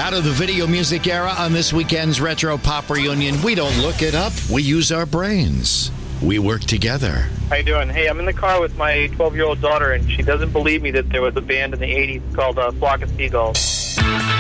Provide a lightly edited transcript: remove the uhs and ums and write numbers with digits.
Out of the video music era on this weekend's Retro Pop Reunion, we don't look it up. We use our brains. We work together. How you doing? Hey, I'm in the car with my 12-year-old daughter, and she doesn't believe me that there was a band in the 80s called Flock of Seagulls.